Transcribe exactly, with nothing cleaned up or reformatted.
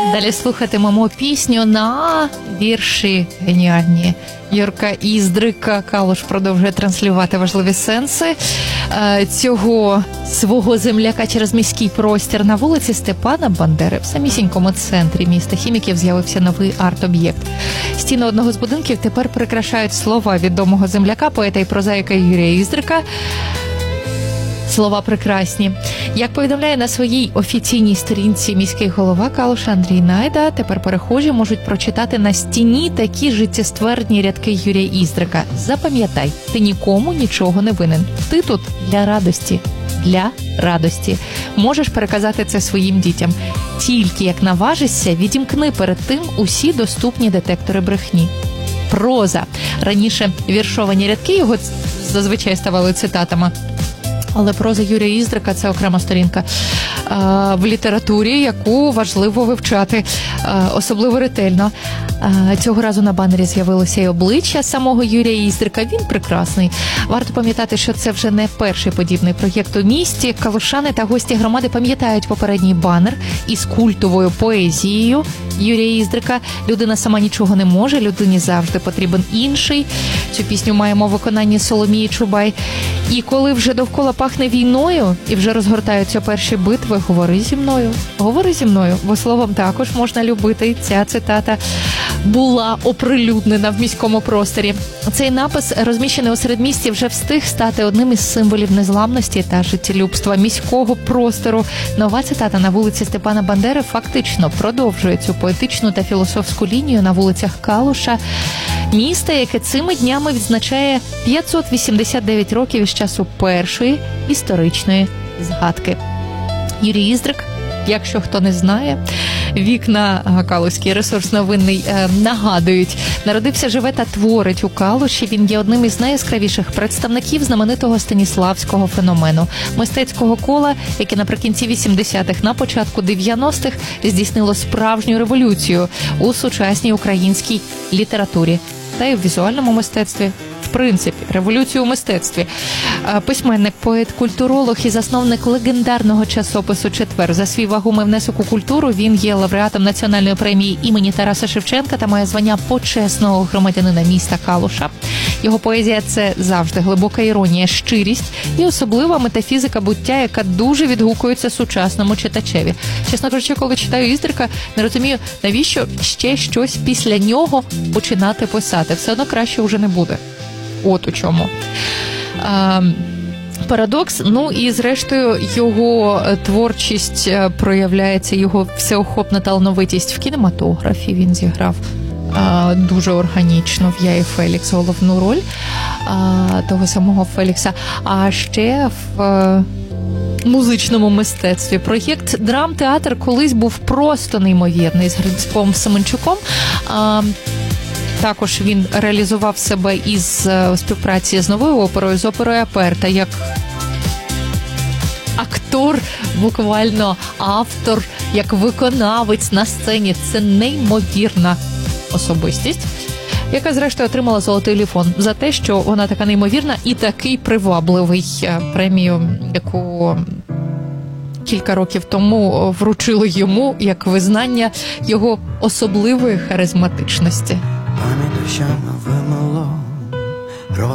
Далі слухатимемо пісню на вірші геніальні Юрка Іздрика. Калуш продовжує транслювати важливі сенси цього свого земляка через міський простір. На вулиці Степана Бандери в самісінькому центрі міста Хіміків з'явився новий арт-об'єкт. Стіни одного з будинків тепер прикрашають слова відомого земляка, поета і прозаїка Юрія Іздрика. Слова прекрасні. Як повідомляє на своїй офіційній сторінці міський голова Калуша Андрій Найда, тепер перехожі можуть прочитати на стіні такі життєствердні рядки Юрія Іздрика. Запам'ятай, ти нікому нічого не винен. Ти тут для радості. Для радості. Можеш переказати це своїм дітям. Тільки як наважишся, відімкни перед тим усі доступні детектори брехні. Проза. Раніше віршовані рядки його зазвичай ставали цитатами. Але проза Юрія Іздрика – це окрема сторінка а, в літературі, яку важливо вивчати, а, особливо ретельно. А, цього разу на банері з'явилося і обличчя самого Юрія Іздрика. Він прекрасний. Варто пам'ятати, що це вже не перший подібний проєкт у місті. Калушани та гості громади пам'ятають попередній банер із культовою поезією Юрія Іздрика. Людина сама нічого не може, людині завжди потрібен інший. Цю пісню маємо в виконанні Соломії Чубай. І коли вже довкола пахне війною і вже розгортаються перші битви, говори зі мною. Говори зі мною, бо словом також можна любити. Ця цитата була оприлюднена в міському просторі. Цей напис, розміщений у середмісті, вже встиг стати одним із символів незламності та життєлюбства міського простору. Нова цитата на вулиці Степана Бандери фактично продовжує цю поетичну та філософську лінію на вулицях Калуша, міста, яке цими днями відзначає п'ятсот вісімдесят дев'ять років із часу першої історичної згадки. Юрій Іздрик, якщо хто не знає, вікна Калуський ресурс новинний е, нагадують. Народився, живе та творить у Калуші. Він є одним із найяскравіших представників знаменитого станіславського феномену. Мистецького кола, яке наприкінці вісімдесятих, на початку дев'яностих здійснило справжню революцію у сучасній українській літературі та й в візуальному мистецтві. В принципі, революцію у мистецтві. Письменник, поет, культуролог і засновник легендарного часопису «Четвер». За свій вагомий внесок у культуру він є лауреатом національної премії імені Тараса Шевченка та має звання почесного громадянина міста Калуша. Його поезія – це завжди глибока іронія, щирість і особлива метафізика буття, яка дуже відгукується сучасному читачеві. Чесно кажучи, коли читаю Іздрика, не розумію, навіщо ще щось після нього починати писати. Все одно краще вже не буде. От у чому. А, парадокс. Ну і зрештою його творчість проявляється, його всеохопна талановитість в кінематографі. Він зіграв а, дуже органічно в «Я і Фелікс» головну роль а, того самого Фелікса. А ще в а, музичному мистецтві проєкт «Драмтеатр» колись був просто неймовірний з Грицьком Семенчуком. А, Також він реалізував себе із співпраці з новою оперою, з оперою «Аперта», як актор, буквально автор, як виконавець на сцені. Це неймовірна особистість, яка зрештою отримала «Золотий ліфон» за те, що вона така неймовірна і такий привабливий. Премію, яку кілька років тому вручили йому як визнання його особливої харизматичності. Пам'ятаю, що